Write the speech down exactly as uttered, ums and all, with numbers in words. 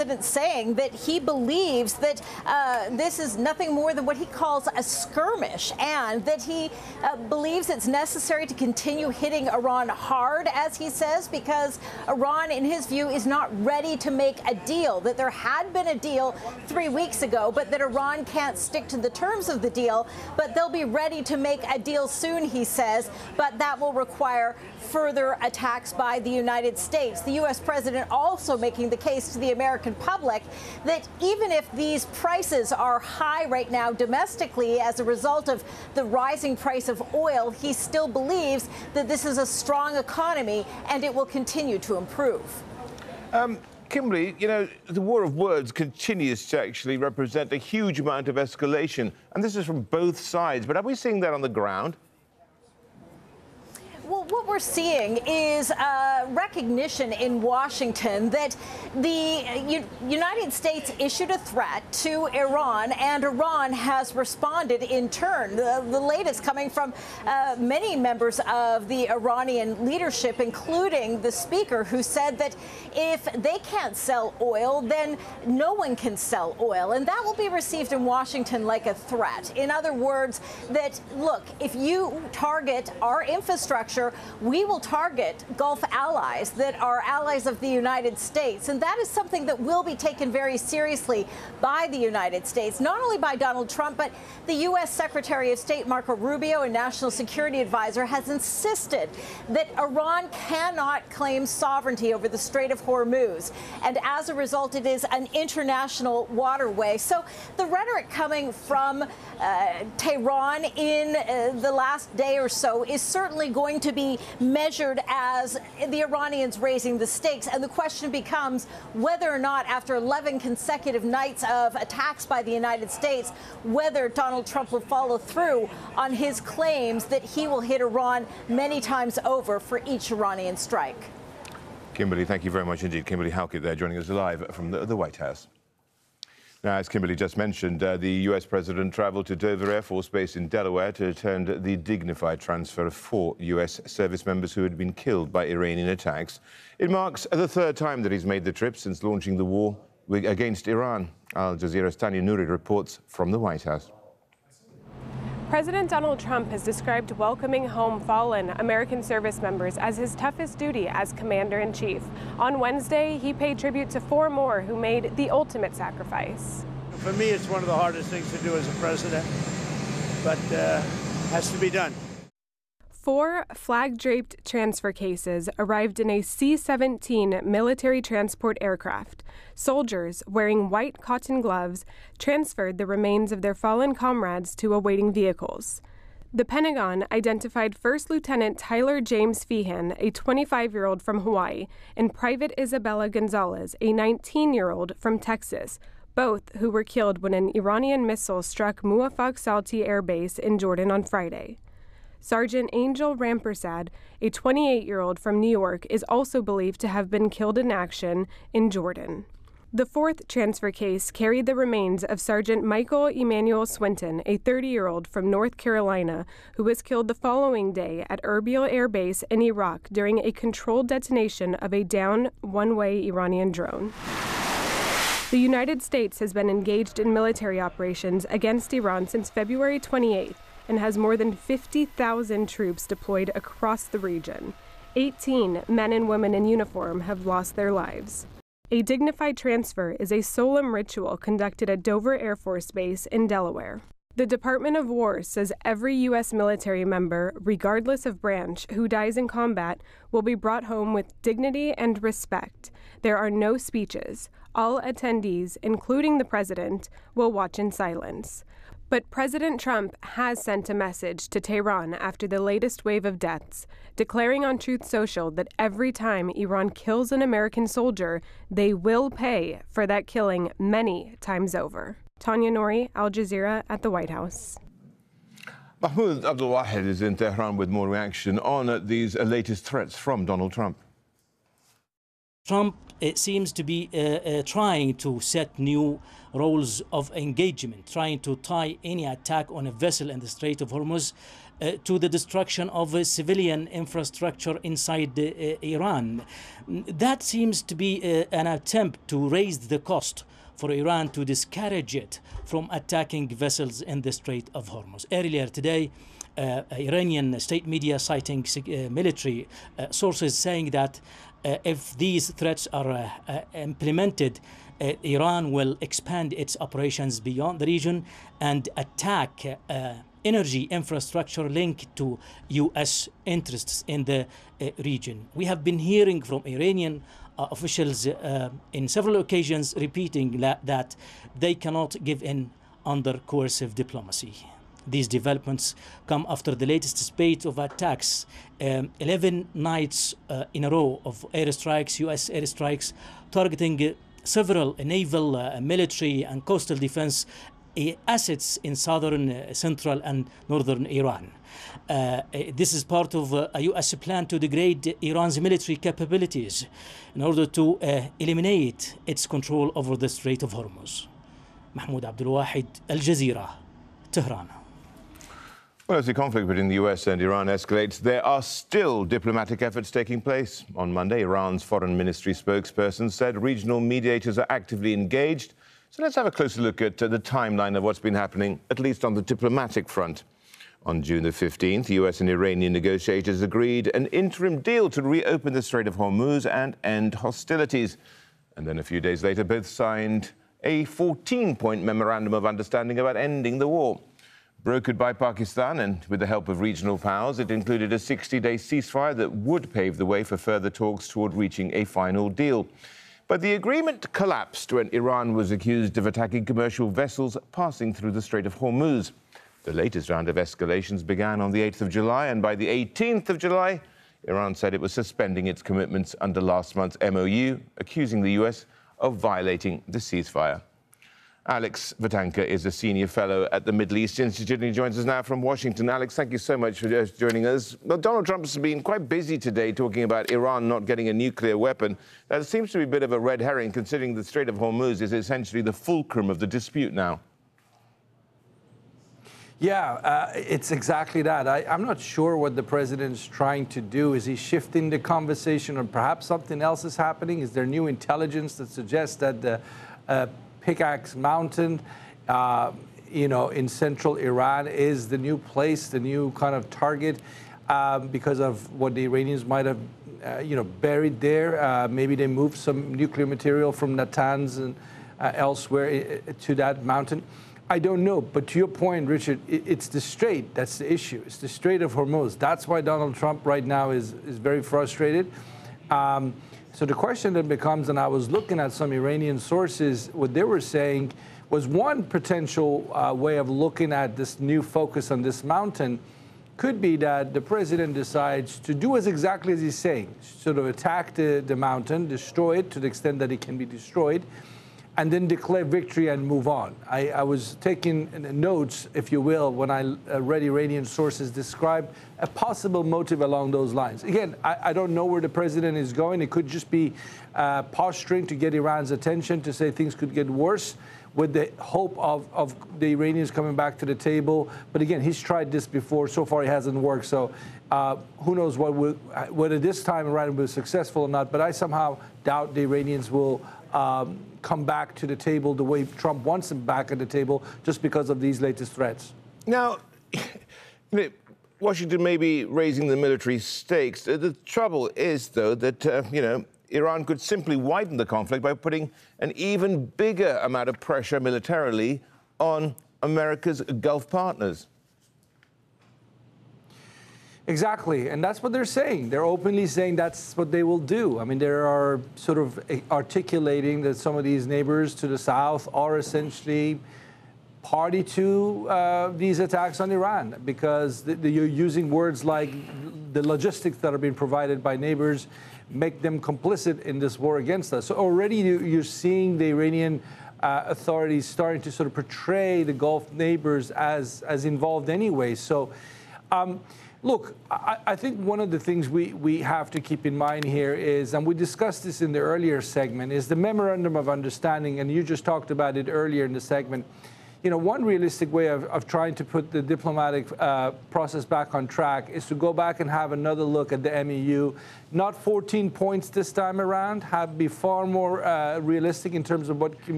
president saying that he believes that uh, this is nothing more than what he calls a skirmish, and that he uh, believes it's necessary to continue hitting Iran hard, as he says, because Iran, in his view, is not ready to make a deal, that there had been a deal three weeks ago, but that Iran can't stick to the terms of the deal, but they'll be ready to make a deal soon, he says, but that will require further attacks by the United States. The U S president also making the case to the American public that even if these prices are high right now domestically as a result of the rising price of oil, he still believes that this is a strong economy and it will continue to improve. Um, Kimberly, you know, the war of words continues to actually represent a huge amount of escalation, and this is from both sides. But are we seeing that on the ground? Well, what we're seeing is uh, recognition in Washington that the U United States issued a threat to Iran, and Iran has responded in turn. The, the latest coming from uh, many members of the Iranian leadership, including the speaker, who said that if they can't sell oil, then no one can sell oil. And that will be received in Washington like a threat. In other words, that, look, if you target our infrastructure, we will target Gulf allies that are allies of the United States. And that is something that will be taken very seriously by the United States, not only by Donald Trump, but the U S Secretary of State Marco Rubio and National Security Advisor has insisted that Iran cannot claim sovereignty over the Strait of Hormuz. And as a result, it is an international waterway. So the rhetoric coming from uh, Tehran in uh, the last day or so is certainly going to be measured as the Iranians raising the stakes. And the question becomes whether or not, after eleven consecutive nights of attacks by the United States, whether Donald Trump will follow through on his claims that he will hit Iran many times over for each Iranian strike. Kimberly, thank you very much indeed. Kimberly Halkett there joining us live from the, the White House. Now, as Kimberly just mentioned, uh, the U S president traveled to Dover Air Force Base in Delaware to attend the dignified transfer of four U S service members who had been killed by Iranian attacks. It marks the third time that he's made the trip since launching the war against Iran. Al Jazeera's Tanya Nouri reports from the White House. President Donald Trump has described welcoming home fallen American service members as his toughest duty as commander-in-chief. On Wednesday, he paid tribute to four more who made the ultimate sacrifice. For me, it's one of the hardest things to do as a president, but uh, has to be done. Four flag-draped transfer cases arrived in a C seventeen military transport aircraft. Soldiers, wearing white cotton gloves, transferred the remains of their fallen comrades to awaiting vehicles. The Pentagon identified First Lieutenant Tyler James Feehan, a twenty-five-year-old from Hawaii, and Private Isabella Gonzalez, a nineteen-year-old from Texas, both who were killed when an Iranian missile struck Muwafaq Salti Air Base in Jordan on Friday. Sergeant Angel Rampersad, a twenty-eight-year-old from New York, is also believed to have been killed in action in Jordan. The fourth transfer case carried the remains of Sergeant Michael Emmanuel Swinton, a thirty-year-old from North Carolina, who was killed the following day at Erbil Air Base in Iraq during a controlled detonation of a downed one-way Iranian drone. The United States has been engaged in military operations against Iran since February twenty-eighth, and has more than fifty thousand troops deployed across the region. eighteen men and women in uniform have lost their lives. A dignified transfer is a solemn ritual conducted at Dover Air Force Base in Delaware. The Department of War says every U S military member, regardless of branch, who dies in combat will be brought home with dignity and respect. There are no speeches. All attendees, including the president, will watch in silence. But President Trump has sent a message to Tehran after the latest wave of deaths, declaring on Truth Social that every time Iran kills an American soldier, they will pay for that killing many times over. Tanya Nouri, Al Jazeera at the White House. Mahmoud Abdulwahid is in Tehran with more reaction on these latest threats from Donald Trump. Trump it seems to be uh, uh, trying to set new rules of engagement, trying to tie any attack on a vessel in the Strait of Hormuz uh, to the destruction of uh, civilian infrastructure inside uh, Iran. That seems to be uh, an attempt to raise the cost for Iran to discourage it from attacking vessels in the Strait of Hormuz. Earlier today, uh, Iranian state media citing uh, military uh, sources saying that uh, if these threats are uh, uh, implemented, uh, Iran will expand its operations beyond the region and attack uh, energy infrastructure linked to U S interests in the uh, region. We have been hearing from Iranian uh, officials uh, in several occasions repeating that, that they cannot give in under coercive diplomacy. These developments come after the latest spate of attacks, um, eleven nights uh, in a row of airstrikes, U S airstrikes, targeting uh, several naval, uh, military and coastal defense assets in southern, uh, central and northern Iran. Uh, this is part of uh, a U S plan to degrade Iran's military capabilities in order to uh, eliminate its control over the Strait of Hormuz. Mahmoud Abdul Wahid, Al Jazeera, Tehran. Well, as the conflict between the U S and Iran escalates, there are still diplomatic efforts taking place. On Monday, Iran's foreign ministry spokesperson said regional mediators are actively engaged. So let's have a closer look at uh, the timeline of what's been happening, at least on the diplomatic front. On June the fifteenth, U S and Iranian negotiators agreed an interim deal to reopen the Strait of Hormuz and end hostilities. And then a few days later, both signed a fourteen-point memorandum of understanding about ending the war. Brokered by Pakistan and with the help of regional powers, it included a sixty-day ceasefire that would pave the way for further talks toward reaching a final deal. But the agreement collapsed when Iran was accused of attacking commercial vessels passing through the Strait of Hormuz. The latest round of escalations began on the eighth of July, and by the eighteenth of July, Iran said it was suspending its commitments under last month's M O U, accusing the U S of violating the ceasefire. Alex Vatanka is a senior fellow at the Middle East Institute, and he joins us now from Washington. Alex, thank you so much for joining us. Well, Donald Trump's been quite busy today talking about Iran not getting a nuclear weapon. That seems to be a bit of a red herring, considering the Strait of Hormuz is essentially the fulcrum of the dispute now. Yeah, uh, it's exactly that. I, I'm not sure what the president's trying to do. Is he shifting the conversation, or perhaps something else is happening? Is there new intelligence that suggests that the uh, Pickaxe Mountain, uh, you know, in central Iran is the new place, the new kind of target, um, because of what the Iranians might have, uh, you know, buried there? Uh, maybe they moved some nuclear material from Natanz and uh, elsewhere to that mountain. I don't know. But to your point, Richard, it, it's the Strait that's the issue. It's the Strait of Hormuz. That's why Donald Trump right now is, is very frustrated. Um, So the question then becomes, and I was looking at some Iranian sources, what they were saying was one potential uh, way of looking at this new focus on this mountain could be that the president decides to do as exactly as he's saying, sort of attack the, the mountain, destroy it to the extent that it can be destroyed, and then declare victory and move on. I, I was taking notes, if you will, when I read Iranian sources describe a possible motive along those lines. Again, I, I don't know where the president is going. It could just be uh, posturing to get Iran's attention, to say things could get worse, with the hope of, of the Iranians coming back to the table. But again, he's tried this before. So far, it hasn't worked. So uh, who knows what will, whether this time Iran will be successful or not. But I somehow doubt the Iranians will Um, come back to the table the way Trump wants them back at the table, just because of these latest threats. Now, Washington may be raising the military stakes. The trouble is, though, that, uh, you know, Iran could simply widen the conflict by putting an even bigger amount of pressure militarily on America's Gulf partners. Exactly, and that's what they're saying. They're openly saying that's what they will do. I mean, they are sort of articulating that some of these neighbors to the south are essentially party to uh, these attacks on Iran, because the, the, you're using words like the logistics that are being provided by neighbors make them complicit in this war against us. So already you, you're seeing the Iranian uh, authorities starting to sort of portray the Gulf neighbors as, as involved anyway. So. Um, Look, I, I think one of the things we, we have to keep in mind here is, and we discussed this in the earlier segment, is the Memorandum of Understanding, and you just talked about it earlier in the segment. you know, one realistic way of, of trying to put the diplomatic uh, process back on track is to go back and have another look at the M E U. Not fourteen points this time around, have be far more uh, realistic in terms of what